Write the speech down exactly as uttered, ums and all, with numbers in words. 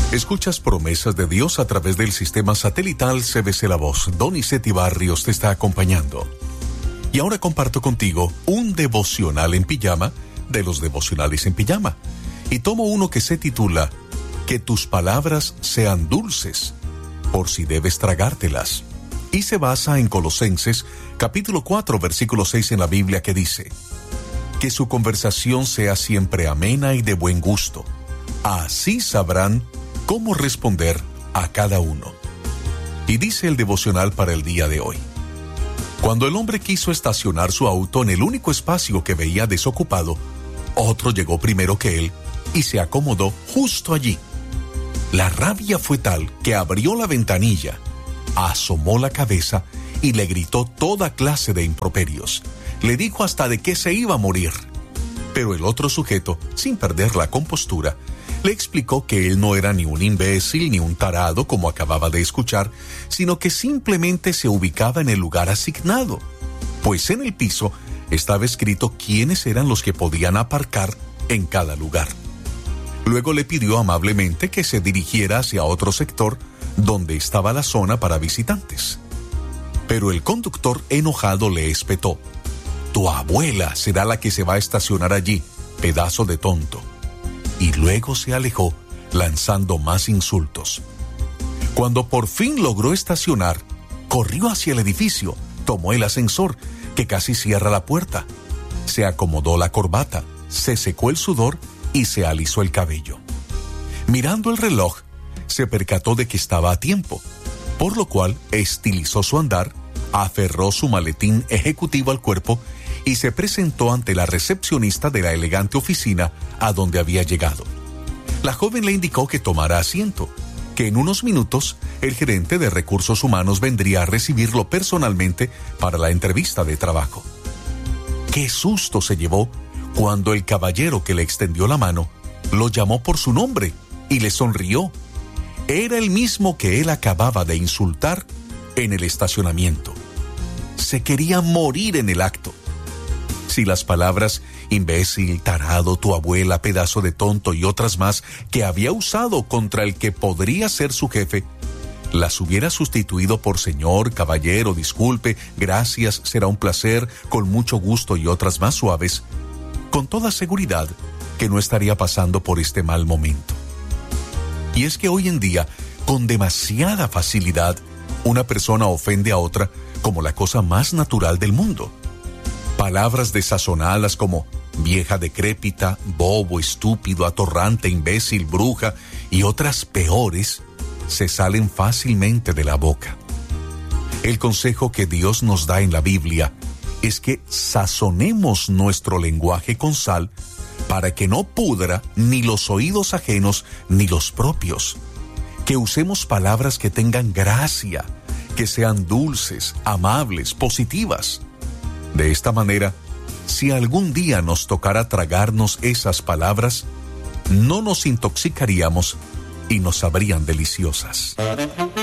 Escuchas Promesas de Dios a través del sistema satelital C B C La Voz. Donizetti Barrios te está acompañando. Y ahora comparto contigo un devocional en pijama de los devocionales en pijama. Y tomo uno que se titula Que tus palabras sean dulces, por si debes tragártelas. Y se basa en Colosenses, capítulo cuatro, versículo seis en la Biblia, que dice: Que su conversación sea siempre amena y de buen gusto. Así sabrán cómo responder a cada uno. Y dice el devocional para el día de hoy: Cuando el hombre quiso estacionar su auto en el único espacio que veía desocupado, otro llegó primero que él y se acomodó justo allí. La rabia fue tal que abrió la ventanilla, asomó la cabeza y le gritó toda clase de improperios. Le dijo hasta de que se iba a morir. Pero el otro sujeto, sin perder la compostura, le explicó que él no era ni un imbécil ni un tarado como acababa de escuchar, sino que simplemente se ubicaba en el lugar asignado, pues en el piso estaba escrito quiénes eran los que podían aparcar en cada lugar. Luego le pidió amablemente que se dirigiera hacia otro sector donde estaba la zona para visitantes. Pero el conductor enojado le espetó: Tu abuela será la que se va a estacionar allí, pedazo de tonto. Y luego se alejó, lanzando más insultos. Cuando por fin logró estacionar, corrió hacia el edificio, tomó el ascensor, que casi cierra la puerta. Se acomodó la corbata, se secó el sudor y se alisó el cabello. Mirando el reloj, se percató de que estaba a tiempo, por lo cual estilizó su andar, aferró su maletín ejecutivo al cuerpo y se presentó ante la recepcionista de la elegante oficina a donde había llegado. La joven le indicó que tomara asiento, que en unos minutos el gerente de recursos humanos vendría a recibirlo personalmente para la entrevista de trabajo. ¡Qué susto se llevó cuando el caballero que le extendió la mano lo llamó por su nombre y le sonrió! Era el mismo que él acababa de insultar en el estacionamiento. Se quería morir en el acto. Si las palabras imbécil, tarado, tu abuela, pedazo de tonto y otras más que había usado contra el que podría ser su jefe, las hubiera sustituido por señor, caballero, disculpe, gracias, será un placer, con mucho gusto y otras más suaves, con toda seguridad que no estaría pasando por este mal momento. Y es que hoy en día, con demasiada facilidad, una persona ofende a otra como la cosa más natural del mundo. Palabras desazonadas como vieja decrépita, bobo, estúpido, atorrante, imbécil, bruja y otras peores se salen fácilmente de la boca. El consejo que Dios nos da en la Biblia es que sazonemos nuestro lenguaje con sal para que no pudra ni los oídos ajenos ni los propios. Que usemos palabras que tengan gracia, que sean dulces, amables, positivas. De esta manera, si algún día nos tocara tragarnos esas palabras, no nos intoxicaríamos y nos sabrían deliciosas.